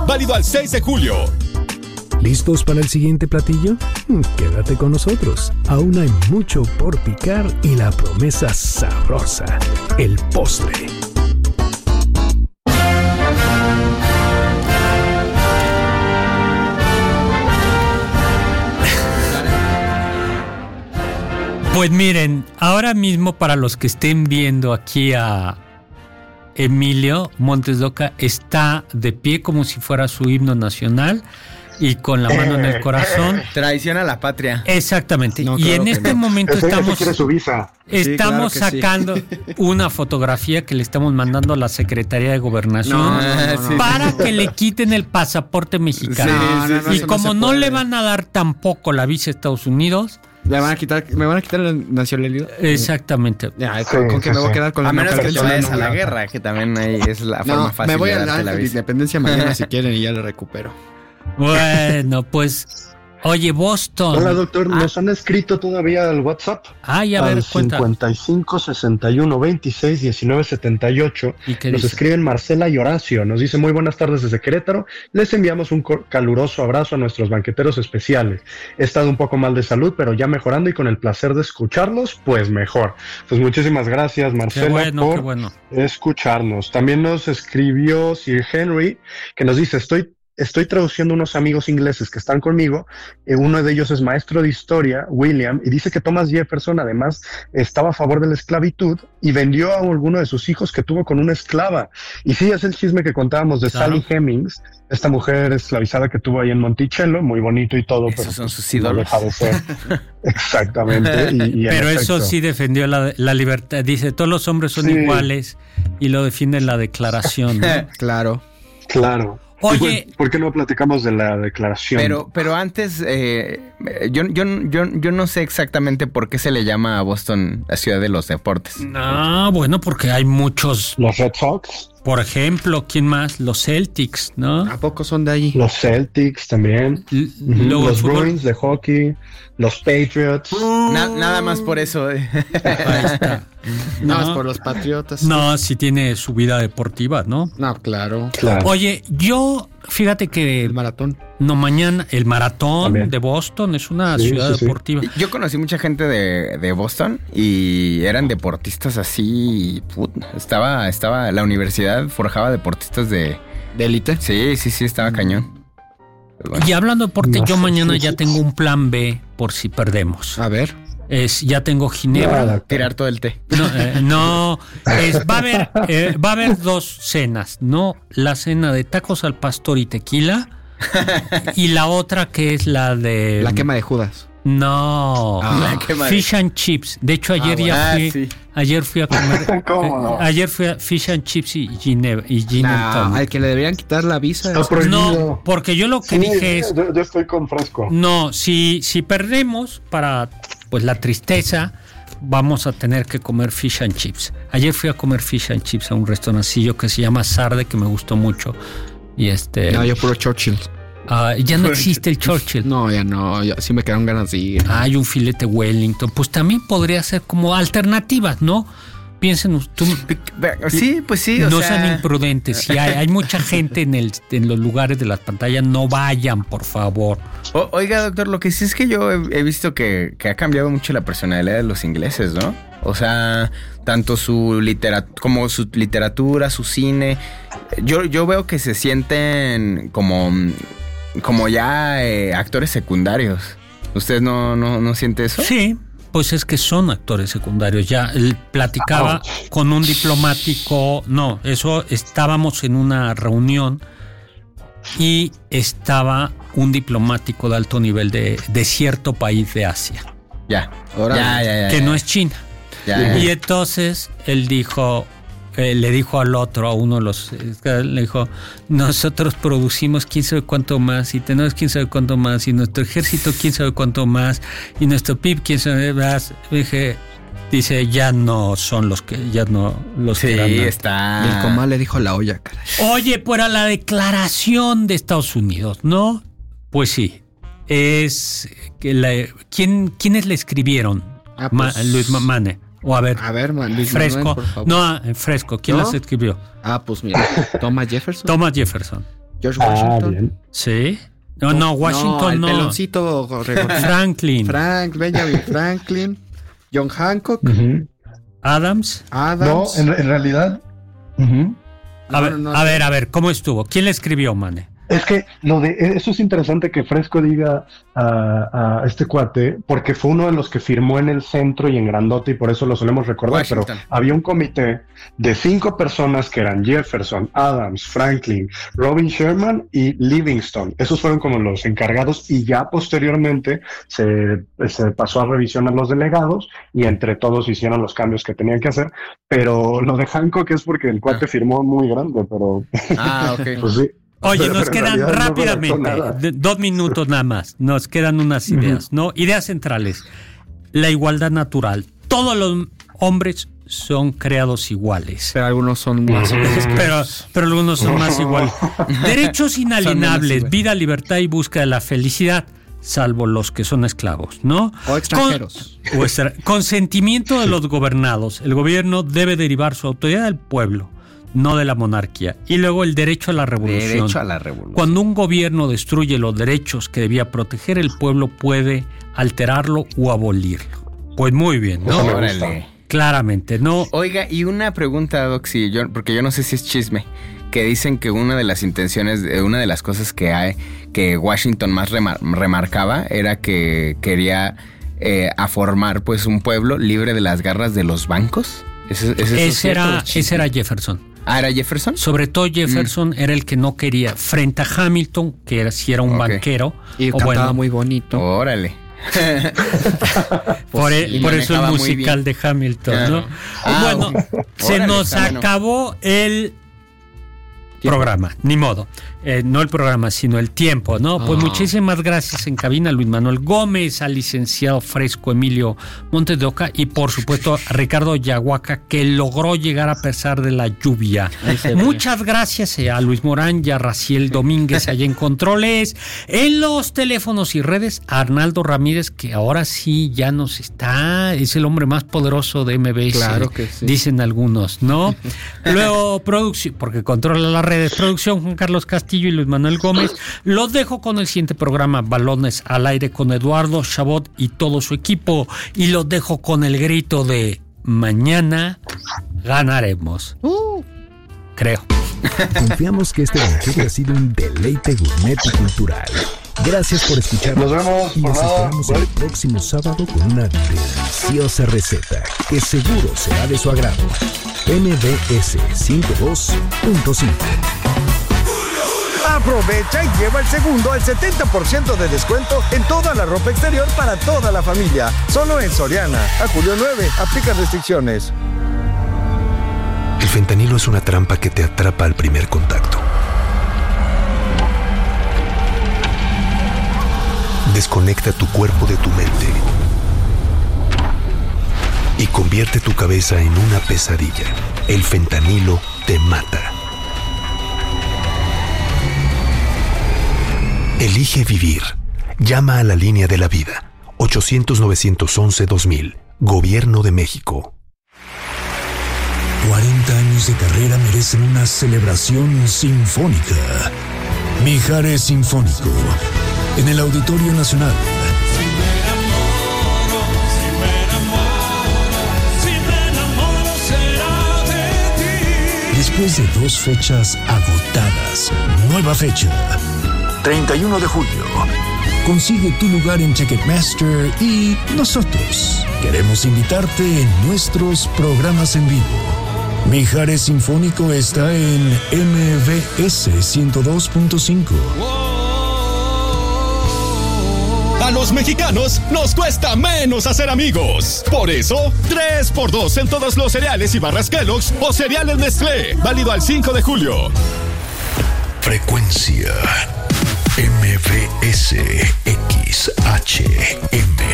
Válido al 6 de julio. ¿Listos para el siguiente platillo? Quédate con nosotros. Aún hay mucho por picar y la promesa sabrosa, el postre. Pues miren, ahora mismo para los que estén viendo aquí a Emilio Montes de Oca, está de pie como si fuera su himno nacional y con la mano en el corazón. Traición a la patria. Exactamente. No, y claro en este momento Ese quiere su visa. estamos Sí, claro que sacando una fotografía que le estamos mandando a la Secretaría de Gobernación para que le quiten el pasaporte mexicano. Sí, y eso como se no puede. le van a dar tampoco la visa a Estados Unidos. Me van a quitar la nacionalidad. Exactamente. Ya, ¿con qué me voy a quedar con la A menos que te nacionalidad? vayas a la guerra, que también ahí es la forma No, fácil me voy de a darte la la visa. independencia mañana si quieren y ya la recupero. Bueno, pues, oye, Boston. Hola, doctor. Nos han escrito todavía al WhatsApp. Ay, a ver, al cuenta. 55 61 26 19 78. ¿Y qué Nos dice? escriben Marcela y Horacio. Nos dice: muy buenas tardes desde Querétaro. Les enviamos un caluroso abrazo a nuestros banqueteros especiales. He estado un poco mal de salud, pero ya mejorando y con el placer de escucharlos, pues mejor. Pues muchísimas gracias, Marcela, por Qué bueno. escucharnos. También nos escribió Sir Henry, que nos dice: Estoy traduciendo unos amigos ingleses que están conmigo. Uno de ellos es maestro de historia, William, y dice que Thomas Jefferson además estaba a favor de la esclavitud y vendió a alguno de sus hijos que tuvo con una esclava. Y sí, es el chisme que contábamos de Claro. Sally Hemings, esta mujer esclavizada que tuvo ahí en Monticello, muy bonito y todo. Esos pero son sus no ídolos. deja de ser. Exactamente. Y en Pero eso efecto. sí defendió la libertad. Dice, todos los hombres son Sí. iguales y lo defiende la declaración, ¿no? Claro. Claro. Oye. Y ¿por qué no platicamos de la declaración? Pero antes, yo no sé exactamente por qué se le llama a Boston la ciudad de los deportes. No, bueno, porque hay muchos, Los Red Sox, por ejemplo, ¿quién más? Los Celtics, ¿no? ¿A poco son de allí? los Celtics también. Luego el Los fútbol. Bruins de hockey, los Patriots. Nada más por eso. Ahí está. No, es No, por los Patriotas. no, sí tiene su vida deportiva, ¿no? No, claro. Claro. Oye, yo, fíjate que El maratón. no mañana, el maratón También. de Boston es una Sí, ciudad sí, sí. deportiva. Yo conocí mucha gente de Boston y eran deportistas así. Estaba la universidad forjaba deportistas de... ¿De élite? Sí, estaba cañón. Pues bueno. Y hablando de deporte, No yo sé, mañana sí, ya sí. tengo un plan B por si perdemos. A ver. Ya tengo ginebra. Nada. Tirar todo el té. Va a haber dos cenas, ¿no? La cena de tacos al pastor y tequila y la otra que es la de... La quema de Judas. No, La quema de- fish and chips. De hecho, ayer sí. ayer fui a comer. ¿Cómo no? Ayer fui a fish and chips y gin and Nah, tonic. al que le deberían quitar la visa. Está es- prohibido. No, porque yo lo que Sí, dije es, yo estoy con fresco. no, si perdemos para pues la tristeza, vamos a tener que comer fish and chips. Ayer fui a comer fish and chips a un restaurancillo que se llama Sarde, que me gustó mucho. Y No, yo puro Churchill. ya no existe el Churchill. No, ya no. Ya, sí me quedaron ganas de ir. Hay un filete Wellington. Pues también podría ser como alternativas, ¿no? Piensen, Sí, pues sí. no sean imprudentes. Si hay mucha gente en los lugares de las pantallas, no vayan, por favor. Oiga, doctor, lo que sí es que yo he visto que ha cambiado mucho la personalidad de los ingleses, ¿no? O sea, tanto su literatura, su cine. Yo veo que se sienten como ya actores secundarios. ¿Usted no siente eso? Sí, pues es que son actores secundarios. Ya platicaba con un diplomático. No, eso estábamos en una reunión y estaba un diplomático de alto nivel de cierto país de Asia, Ya. Órale. Ya. que no es China. Ya. Y entonces él dijo, le dijo al otro, a uno de los, le dijo, nosotros producimos quién sabe cuánto más y tenemos quién sabe cuánto más y nuestro ejército quién sabe cuánto más y nuestro PIB quién sabe más. Dice, ya no son los que Sí, eran antes. está. Y el comal le dijo la olla, caray. Oye, pues era la declaración de Estados Unidos, ¿no? Pues sí, es que ¿quiénes le escribieron? Pues, Luis Mane. O a ver, man, Luis Fresco. Manuel, por favor. No, Fresco. ¿Quién ¿No? las escribió? Pues mira, Thomas Jefferson. Thomas Jefferson. George Washington. Bien. Sí. No, Washington el no. peloncito Franklin. Benjamin Franklin, John Hancock, Adams. No, en realidad. Ujú. A ver, ¿cómo estuvo? ¿Quién le escribió, Mane? Es que eso es interesante que Fresco diga a este cuate, porque fue uno de los que firmó en el centro y en grandote, y por eso lo solemos recordar. Washington. Pero había un comité de 5 personas que eran Jefferson, Adams, Franklin, Robin Sherman y Livingston. Esos fueron como los encargados, y ya posteriormente se pasó a revisión a los delegados, y entre todos hicieron los cambios que tenían que hacer. Pero lo de Hancock es porque el cuate firmó muy grande, pero Ok. pues sí. Oye, Pero nos en quedan realidad no rápidamente, redactó nada. 2 minutos nada más, nos quedan unas ideas, ¿no? Ideas centrales. La igualdad natural. Todos los hombres son creados iguales. pero algunos son más. Pero algunos son más iguales. Derechos inalienables, iguales. vida, libertad y búsqueda de la felicidad, salvo los que son esclavos, ¿no? O extranjeros. Consentimiento de los gobernados. El gobierno debe derivar su autoridad del pueblo, no de la monarquía. Y luego el derecho a la revolución. Derecho a la revolución. Cuando un gobierno destruye los derechos que debía proteger, el pueblo puede alterarlo o abolirlo. Pues muy bien, ¿no? Eso me Órale. Claramente, ¿no? Oiga, y una pregunta, Doxy, porque yo no sé si es chisme, que dicen que una de las intenciones, una de las cosas que Washington más remarcaba era que quería formar pues un pueblo libre de las garras de los bancos. Ese era Jefferson. Ah, ¿era Jefferson? Sobre todo Jefferson era el que no quería, frente a Hamilton, que era un banquero. Y cantaba muy bonito. Órale. Por eso el manejaba muy musical de Hamilton, ¿no? Bueno, se órale, nos está bueno. acabó el programa, ni modo. No el programa, sino el tiempo, ¿no? Pues muchísimas gracias en cabina, Luis Manuel Gómez, al licenciado Fresco Emilio Montes de Oca, y por supuesto a Ricardo Yahuaca, que logró llegar a pesar de la lluvia. Muchas gracias a Luis Morán y a Raciel Domínguez allá en controles. En los teléfonos y redes, a Arnaldo Ramírez, que ahora sí ya nos está, es el hombre más poderoso de MBS. Claro que sí. Dicen algunos, ¿no? Luego producción, porque controla las redes, producción Juan Carlos Castillo y Luis Manuel Gómez. Los dejo con el siguiente programa, Balones al Aire, con Eduardo Chabot y todo su equipo, y los dejo con el grito de mañana ganaremos. Creo. Confiamos que este banquete ha sido un deleite gourmet y cultural. Gracias por escucharnos. Nos vemos, Y nos por nada. esperamos el próximo sábado con una deliciosa receta que seguro será de su agrado. MBS 102.5. Aprovecha y lleva el segundo al 70% de descuento en toda la ropa exterior para toda la familia. Solo en Soriana. A julio 9. Aplica restricciones. El fentanilo es una trampa que te atrapa al primer contacto. Desconecta tu cuerpo de tu mente y convierte tu cabeza en una pesadilla. El fentanilo te mata. Elige vivir. Llama a la línea de la vida. 800-911-2000. Gobierno de México. 40 años de carrera merecen una celebración sinfónica. Mijares Sinfónico, en el Auditorio Nacional. Después de 2 fechas agotadas, nueva fecha, 31 de julio. Consigue tu lugar en Ticketmaster y nosotros queremos invitarte en nuestros programas en vivo. Mijares Sinfónico está en MBS 102.5. A los mexicanos nos cuesta menos hacer amigos. Por eso, 3x2 en todos los cereales y barras Kellogg's o cereales Nestlé. Válido al 5 de julio. Frecuencia MBS XHM.